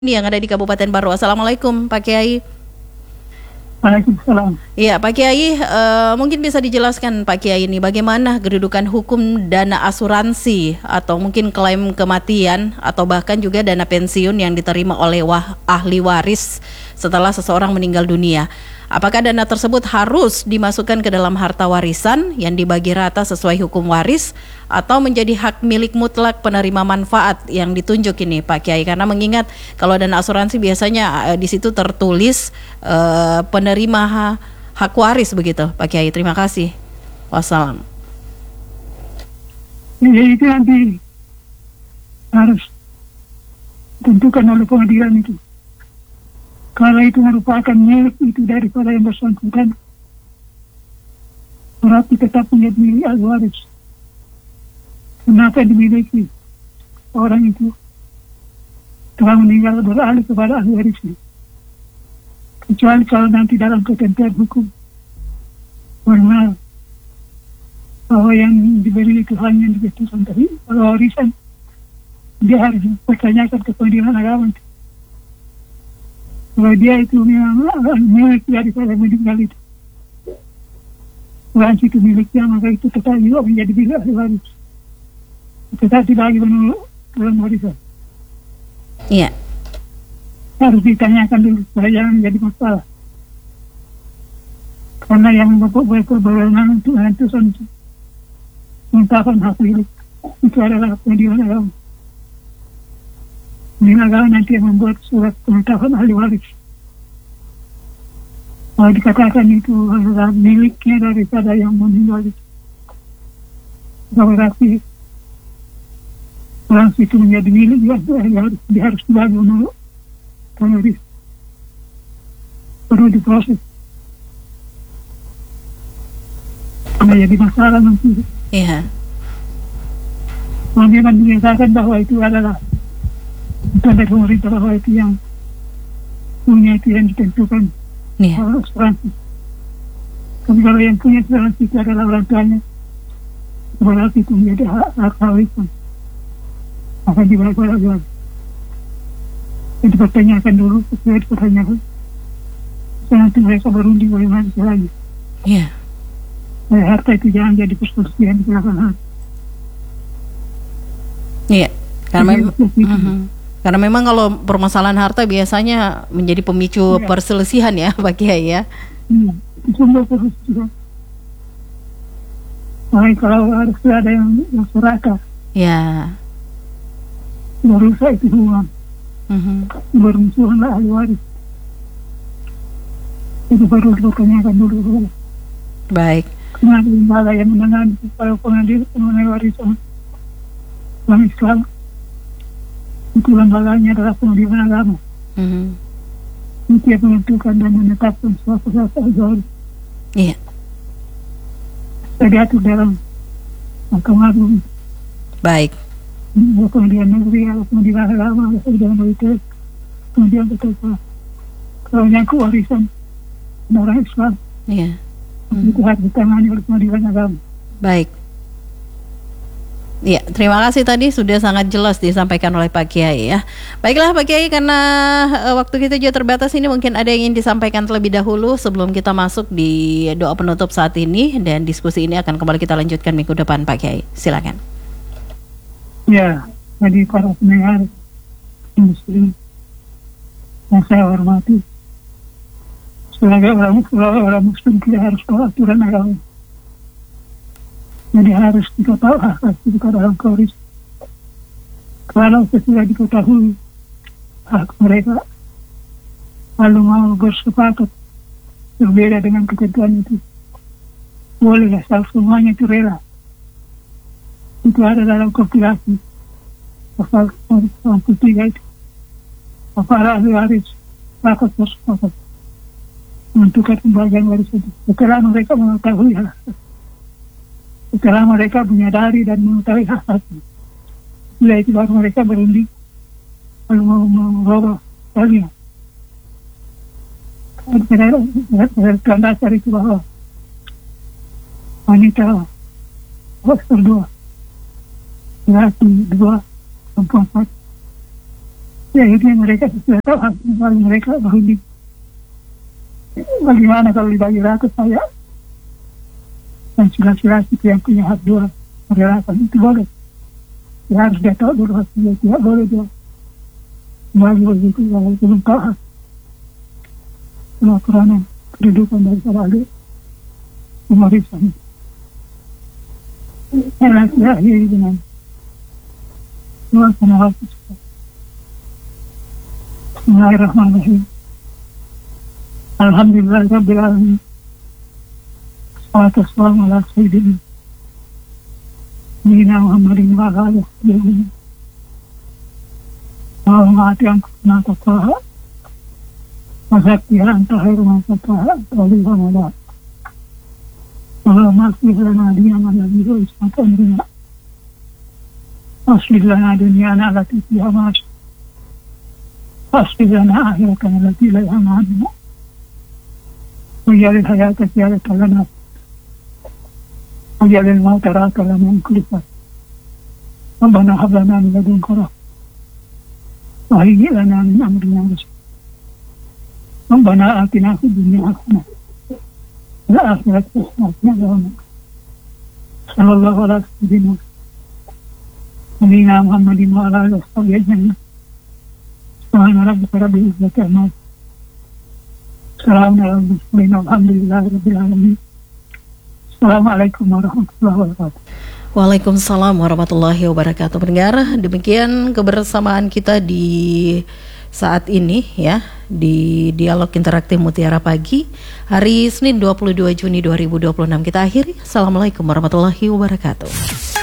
yang ada di Kabupaten Baru. Assalamualaikum Pak Kiai. Waalaikumsalam. Iya Pak Kiai, mungkin bisa dijelaskan Pak Kiai ini bagaimana kedudukan hukum dana asuransi atau mungkin klaim kematian atau bahkan juga dana pensiun yang diterima oleh ahli waris setelah seseorang meninggal dunia. Apakah dana tersebut harus dimasukkan ke dalam harta warisan yang dibagi rata sesuai hukum waris atau menjadi hak milik mutlak penerima manfaat yang ditunjuk ini Pak Kiai? Karena mengingat kalau dana asuransi biasanya di situ tertulis penerima hak waris begitu Pak Kiai. Terima kasih. Wassalam. Ya, itu nanti harus ditentukan oleh pengadilan itu. Kalau itu merupakan milik itu daripada yang bersangkutan, berarti tetap menjadi milik ahli waris. Kenapa dimiliki orang itu telah meninggal beralih kepada ahli warisnya? Kecuali kalau nanti dalam ketentuan hukum formal bahwa yang diberi itu hanya dijatuhkan, tapi kalau warisan dia harus bertanyakan ke pengadilan agama. Kalau dia itu memang milik daripada meninggal itu, bukan itu miliknya, maka itu tetap juga menjadi milik ahli waris. Tetap dibagi menurut dalam warisan. Iya. Harus ditanyakan dulu supaya jangan menjadi masalah. Karena yang berwenang untuk menentukan menetapkan hak milik itu adalah pengadilan agama. Pengadilan agama nanti yang membuat surat penetapan ahli waris. Kalau dikatakan itu adalah miliknya daripada yang meninggal itu, berarti orang itu menjadi milik dia harus dibagi menurut waris. Perlu diproses. Karena jadi masalah nanti. Iya. Memang dinyatakan bahwa itu adalah bukan dari pemerintah, bahwa itu yang punya itu yang ditentukan asuransi. Tapi kalau yang punya asuransi itu adalah orang tuanya, berarti itu menjadi hak warisan. Akan dibagi oleh orang. Itu dipertanyakan dulu, dipertanyakan. Nanti mereka berunding bagaimana caranya. Iya. Harta itu jangan jadi perselisihan di belakang. Iya. Karena memang kalau permasalahan harta biasanya menjadi pemicu perselisihan ya Pak Kiai ya. Semua perselisihan. Makanya kalau harus ada yang serakah. Ya. Merusak itu hubungan. Bermusuhanlah ahli waris. Itu baru dipertanyakan dulu. Baik. Karena lembaga yang menangani supaya pengadilan mengenai warisan Islam Islam itu lembaganya adalah pengadilan agama. Itu yang menentukan dan menetapkan suatu ahli waris. Iya. Diatur dalam Mahkamah Agung. Baik. Pengadilan negeri, pengadilan agama, pengadilan militer, pengadilan betul. Kalau nyangkut warisan orang Islam, itu harus ditangani oleh pengadilan agama. Baik. Ya, terima kasih tadi sudah sangat jelas disampaikan oleh Pak Kiai ya. Baiklah Pak Kiai, karena waktu kita juga terbatas ini, mungkin ada yang ingin disampaikan terlebih dahulu sebelum kita masuk di doa penutup saat ini, dan diskusi ini akan kembali kita lanjutkan minggu depan Pak Kiai. Silakan. Ya, jadi para pendengar muslim yang saya hormati, sebagai orang muslim kita harus tahu aturan agama. Jadi harus kita tahu hak kita dalam waris. Kalau sesudah diketahui hak mereka, lalu mau bersepakat berbeda dengan ketentuan itu, boleh asal semuanya itu rela. Itu ada dalam kompilasi pasal 93 itu. Para ahli waris rapat bersepakat menentukan pembagian waris itu. Setelah mereka mengetahui hak, setelah mereka menyadari dan mengetahui hak-haknya, setelah itu baru mereka berunding lalu merubah bagian. Dari dasar itu bahwa wanita faktor 2, laki 2, perempuan 1. Ya itu yang mereka sudah tahu hak mereka bahwa bagaimana kalau dibagi rata saya dan laki-laki itu yang punya hak dua merelakan itu boleh. Ya harus dia tahu dulu hasilnya, tidak boleh dia bagi begitu kalau belum tahu hak pelaporan kedudukan dari sahabat pemeriksaan. Saya akhiri dengan doa karena hati kita. Bismillahirrahmanirrahim. Alhamdulillah Rabbil Alamin. Salatu wassalamu ala sayyidina Muhammadin wa ala alihi wa sahbihi. Allahumma yang kunna taqaha wa zakkiha anta khairu man zakkaha wa lillahi Allahumma aslih lana dinana alladhi huwa ismatu amrina aslih lana dunyana allati fiha ma'ash aslih lana akhiratana allati ilayha ma'adna وجعل الحياة زيادة لنا وجعل الموت راحة لنا من كل شر ربنا هب لنا من لدنك رحمة وهيئ لنا من أمرنا رشدا ربنا آتنا في الدنيا حسنة وفي الآخرة حسنة وقنا عذاب النار صلى الله على سيدنا نبينا محمد وعلى آله وصحبه أجمعين سبحان ربك رب العزة عما يصفون Assalamualaikum warahmatullahi wabarakatuh. Assalamualaikum warahmatullahi wabarakatuh. Waalaikumsalam warahmatullahi wabarakatuh. Pendengar, demikian kebersamaan kita di saat ini ya di Dialog Interaktif Mutiara Pagi hari Senin 22 Juni 2026 kita akhiri. Assalamualaikum warahmatullahi wabarakatuh.